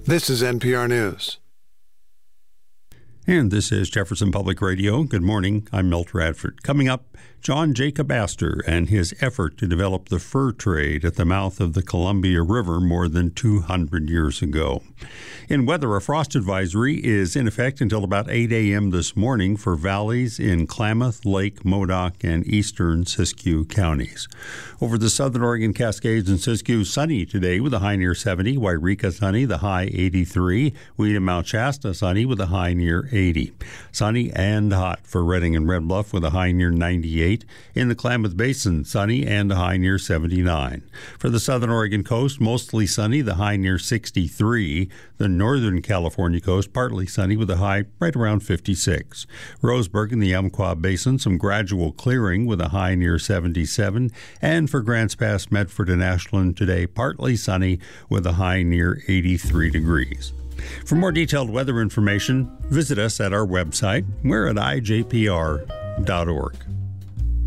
This is NPR News. And this is Jefferson Public Radio. Good morning. I'm Milt Radford. Coming up, John Jacob Astor and his effort to develop the fur trade at the mouth of the Columbia River more than 200 years ago. In weather, a frost advisory is in effect until about 8 a.m. this morning for valleys in Klamath, Lake, Modoc, and eastern Siskiyou counties. Over the southern Oregon Cascades and Siskiyou, sunny today with a high near 70. Wairika sunny, the high 83. Weed and Mount Shasta sunny with a high near 80. Sunny and hot for Redding and Red Bluff with a high near 98. In the Klamath Basin, sunny and a high near 79. For the southern Oregon coast, mostly sunny, the high near 63. The northern California coast, partly sunny with a high right around 56. Roseburg in the Umpqua Basin, some gradual clearing with a high near 77. And for Grants Pass, Medford, and Ashland today, partly sunny with a high near 83 degrees. For more detailed weather information, visit us at our website. We're at ijpr.org.